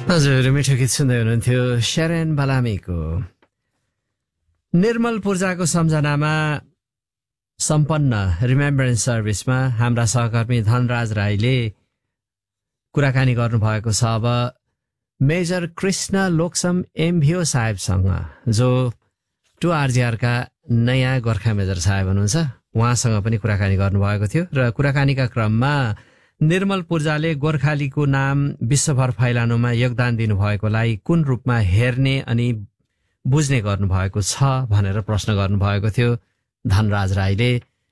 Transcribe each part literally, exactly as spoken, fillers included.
हजुर मिठो गीत सुन्दै हुनुहुन्थ्यो शेरेन बालामीको। निर्मल पूर्जाको सम्झनामा सम्पन्न रिमेम्बरेन्स सर्भिसमा हाम्रा सहकर्मी धनराज राईले कुराकानी गर्नुभएको छ अब मेजर कृष्ण लोकसम एमभिओ साहेबसँग, जो टु आरजिआरका नयाँ गोर्खा मेजर साहेब हुनुहुन्छ। उहाँसँग पनि कुराकानी गर्नुभएको थियो र कुराकानीका क्रममा निर्मल पूर्जाले गोर्खालीको नाम विश्वभर फैलाउनमा योगदान दिनुभएकोलाई कुन रूपमा हेर्ने अनि बुझ्ने गर्नुभएको छ भनेर प्रश्न गर्नुभएको थियो धनराज राईले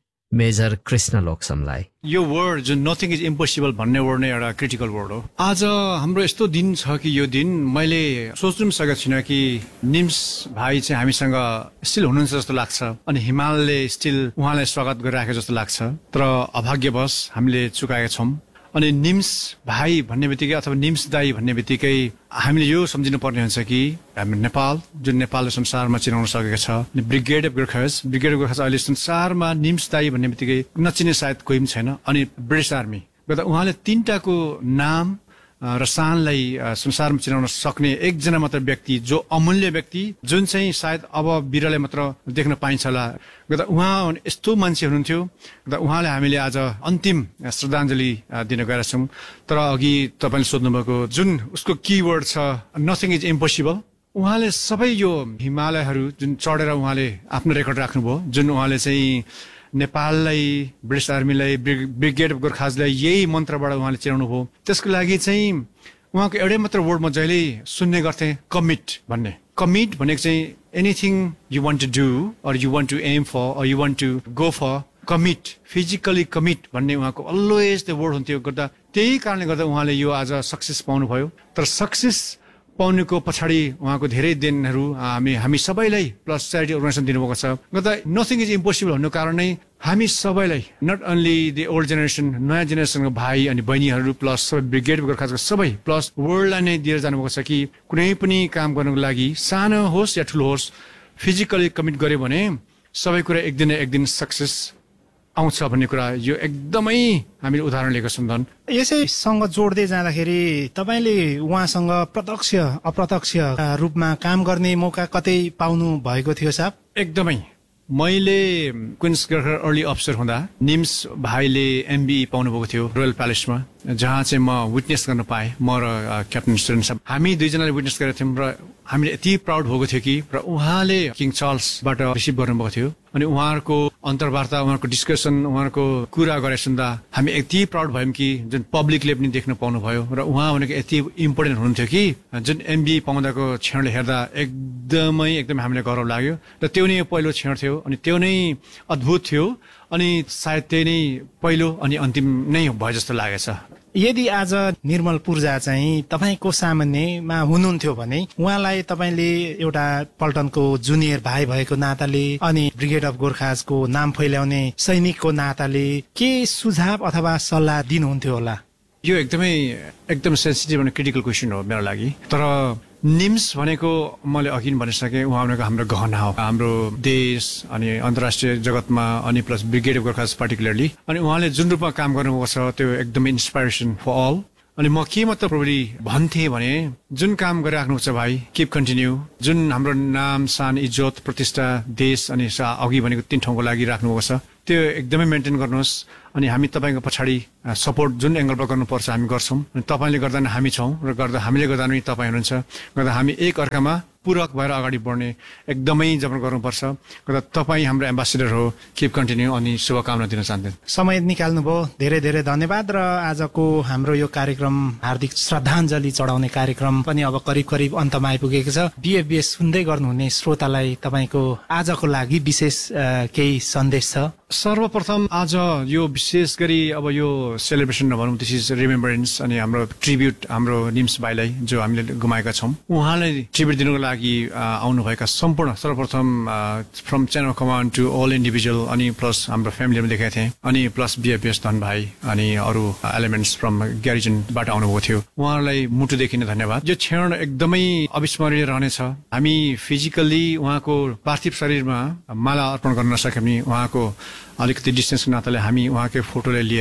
मेजर कृष्ण लोकसमलाई। यो वर्ड जुन नथिङ इज इम्पोसिबल भन्ने वर्ड नै एउटा क्रिटिकल वर्ड हो। आज हाम्रो यस्तो दिन छ कि यो दिन मैले सोच्नु पनि सकेको छैन कि निम्स भाइ चाहिँ हामीसँग स्टिल हुनुहुन्छ जस्तो लाग्छ अनि हिमालले स्टिल उहाँलाई स्वागत गरिराखेको जस्तो लाग्छ। तर अभाग्यवश हामीले चुकाएका छौँ। अनि निम्स भाइ भन्ने बित्तिकै अथवा निम्स दाई भन्ने बित्तिकै हामीले यो सम्झिनु पर्ने हुन्छ कि हामी नेपाल जुन नेपालले संसारमा चिनाउन सकेको छ, brigade of Gorkhas brigade of Gorkhas अहिले संसारमा निम्स दाई भन्ने बित्तिकै नचिने सायद कोही पनि छैन। अनि ब्रिटिस आर्मी गर्दा उहाँले तीनटाको नाम र शानलाई संसारमा चिनाउन सक्ने एकजना मात्र व्यक्ति, जो अमूल्य व्यक्ति, जुन चाहिँ सायद अब बिरलै मात्र देख्न पाइन्छ होला। गर्दा उहाँ यस्तो मान्छे हुनुहुन्थ्यो। गर्दा उहाँले हामीले आज अन्तिम श्रद्धाञ्जली दिन गएका छौँ। तर अघि तपाईँले सोध्नुभएको जुन उसको किवर्ड छ नथिङ इज इम्पोसिबल, उहाँले सबै यो हिमालयहरू जुन चढेर उहाँले आफ्नो रेकर्ड राख्नुभयो, जुन उहाँले चाहिँ नेपाललाई, ब्रिटिस आर्मीलाई, ब्रिगेड अफ गोर्खाजलाई यही मन्त्रबाट उहाँले चिनाउनु भयो। त्यसको लागि चाहिँ उहाँको एउटै मात्र वर्ड म जहिले सुन्ने गर्थेँ, कमिट भन्ने। कमिट भनेको चाहिँ anything you want to do or you want to am for or you want to go for, commit, physically commit भन्ने उहाँको अलवेज त्यो वर्ड हुन्थ्यो। गर्दा त्यही कारणले गर्दा उहाँले यो आज सक्सेस पाउनुभयो। तर सक्सेस पाउनुको पछाडि उहाँको धेरै दिनहरू हामी हामी सबैलाई प्लस च्यारिटी अर्गनाइजेसन दिनुभएको छ। गर्दा नथिङ इज इम्पोसिबल भन्नु कारण नै हामी सबैलाई, not only the old generation, नयाँ जेनेरेसनको भाइ अनि बहिनीहरू प्लस सबै ब्रिगेड गोर्खाजको सबै प्लस वर्ल्डलाई नै दिएर जानुभएको छ कि कुनै पनि काम गर्नको लागि सानो होस् या ठुलो होस् फिजिकली कमिट गर्यो भने सबै कुरा एक दिन एक दिन सक्सेस आउँछ भन्ने कुरा यो एकदमै हामीले उदाहरण लिएको छौँ। धन यसैसँग जोड्दै जाँदाखेरि तपाईँले उहाँसँग प्रत्यक्ष अप्रत्यक्ष रूपमा काम गर्ने मौका कतै पाउनु भएको थियो साहब? एकदमै। मैले क्विन्स गोर्खा अर्ली अफिसर हुँदा निम्स भाइले एमबी पाउनुभएको थियो रोयल प्यालेसमा, जहाँ चाहिँ म विटनेस गर्न पाएँ, म र क्याप्टन स्टुडेन्ट साहब। हामी दुईजनाले विटनेस गरेका थियौँ र हामीले यति प्राउड भएको थियो कि र उहाँले किङ चार्ल्सबाट रिसिभ गर्नुभएको थियो। अनि उहाँहरूको अन्तर्वार्ता, उहाँहरूको डिस्कसन, उहाँहरूको कुरा गरेर सुन्दा हामी यति प्राउड भयौँ कि जुन पब्लिकले पनि देख्न पाउनुभयो। र उहाँ भनेको यति इम्पोर्टेन्ट हुनुहुन्थ्यो कि जुन एमबी पाउँदाको क्षणले हेर्दा एकदमै एकदमै हामीलाई गौरव लाग्यो। र त्यो नै पहिलो क्षण थियो अनि त्यो नै अद्भुत थियो अनि सायद त्यही नै पहिलो अनि अन्तिम नै भयो जस्तो लागेछ। यदि आज निर्मल पूर्जा चाहिँ तपाईँको सामान्यमा हुनुहुन्थ्यो भने उहाँलाई तपाईँले एउटा पल्टनको जुनियर भाइ भएको नाताले अनि ब्रिगेड अफ गोर्खाजको नाम फैल्याउने सैनिकको नाताले के सुझाव अथवा सल्लाह दिनुहुन्थ्यो होला? यो एकदमै एकदम सेन्सिटिभ अनि क्रिटिकल क्वेसन हो मेरो लागि। तर निम्स भनेको मैले अघि पनि भनिसकेँ, उहाँ भनेको हाम्रो गहना हो, हाम्रो देश अनि अन्तर्राष्ट्रिय जगतमा अनि plus brigade of Gorkhas particularly. अनि उहाँले जुन रूपमा काम गर्नुभएको छ त्यो एकदमै इन्सपाइरेसन फर अल। अनि म के मात्र प्रब्लली भन्थेँ भने जुन काम गरिराख्नु छ भाइ, किप कन्टिन्यू। जुन हाम्रो नाम, सान, इज्जत, प्रतिष्ठा, देश अनि अघि भनेको तीन ठाउँको लागि राख्नुभएको छ त्यो एकदमै मेन्टेन गर्नुहोस्। अनि हामी तपाईँको पछाडि सपोर्ट जुन एङ्गलबाट गर्नुपर्छ हामी गर्छौँ। अनि तपाईँले गर्दा नै हामी छौँ र गर्दा हामीले गर्दा पनि तपाईँ हुनुहुन्छ। गर्दा हामी एक अर्कामा पूरक भएर अगाडि बढ्ने एकदमै जबर गर्नुपर्छ। गर्दा तपाईँ हाम्रो एम्बेसेडर हो, किप कन्टिन्यू अनि शुभकामना दिन चाहन्छु। समय निकाल्नुभयो, धेरै धेरै धन्यवाद। र आजको हाम्रो यो कार्यक्रम हार्दिक श्रद्धाञ्जली चढाउने कार्यक्रम पनि अब करिब करिब अन्तमा आइपुगेको छ। बिएफबिएस सुन्दै गर्नुहुने श्रोतालाई तपाईँको आजको लागि विशेष केही सन्देश छ? सर्वप्रथम आज यो विशेष गरी अब यो सेलिब्रेसन नभनौँ, दिस इज रिमेम्बरेन्स अनि हाम्रो ट्रिब्युट हाम्रो निम्स भाइलाई जो हामीले गुमाएका छौँ, उहाँलाई ट्रिब्युट दिनुको लागि आउनुभएका सम्पूर्ण सर्वप्रथम from chain of command to all individual अनि प्लस हाम्रो फ्यामिलीमा देखाएको थिएँ अनि प्लस बिएफएस धन भाइ अनि अरू एलिमेन्ट्स फ्रम ग्यारिजनबाट आउनुभएको थियो। उहाँहरूलाई मुटुदेखि नै धन्यवाद। यो क्षण एकदमै अविस्मरणीय रहनेछ। हामी फिजिकल्ली उहाँको पार्थिव शरीरमा माला अर्पण गर्न नसके पनि उहाँको अलिकति डिस्टेन्सको नाताले हामी उहाँकै फोटोलाई लिएर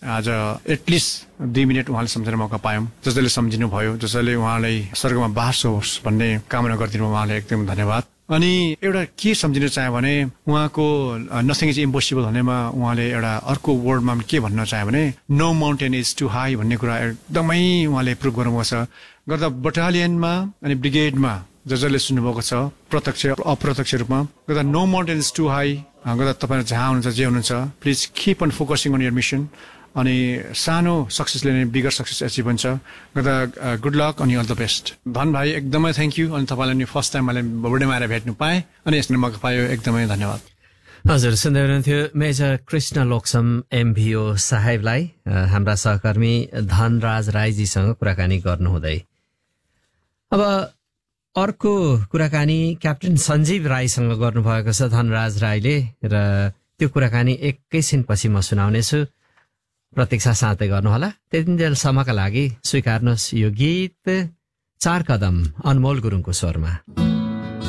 आज एटलिस्ट दुई मिनट उहाँले सम्झने मौका पायौँ। जसले सम्झिनु भयो, जसले उहाँलाई स्वर्गमा बास होस् भन्ने कामना गरिदिनु, उहाँलाई एकदम धन्यवाद। अनि एउटा के सम्झिन चाह्यो भने उहाँको नथिङ इज इम्पोसिबल भन्नेमा उहाँले एउटा अर्को वर्डमा के भन्न चाह्यो भने no mountain is to high भन्ने कुरा एकदमै उहाँले प्रुभ गर्नुभएको छ। गर्दा बटालियनमा अनि ब्रिगेडमा ज जसले सुन्नुभएको छ प्रत्यक्ष अप्रत्यक्ष रूपमा, गर्दा no mountain is to high, गर्दा तपाईँ जहाँ हुनुहुन्छ जे हुनुहुन्छ please keep on focusing on your mission. अनि सानो सक्सेसले नै बिगर सक्सेस एचिभ हुन्छ। गर्दा गुड लक अनि अल द बेस्ट। धन भाइ एकदमै थ्याङ्क यू। अनि तपाईँलाई नि फर्स्ट टाइम मैले बर्थडेमा आएर भेट्नु पाएँ अनि यसले मौका पायो, एकदमै धन्यवाद। हजुर, सुन्दै हुनुहुन्थ्यो मेजर कृष्ण लोक्सम एमभिओ साहेबलाई हाम्रा सहकर्मी धनराज राईजीसँग कुराकानी गर्नुहुँदै। अब अर्को कुराकानी क्याप्टेन सञ्जीव राईसँग गर्नुभएको छ धनराज राईले, र त्यो कुराकानी एकैछिनपछि म सुनाउनेछु, प्रतीक्षा साथै गर्नुहोला। त्यति बेलसम्मका लागि स्वीकार्नुहोस् यो गीत चार कदम अनमोल गुरुङको स्वरमा।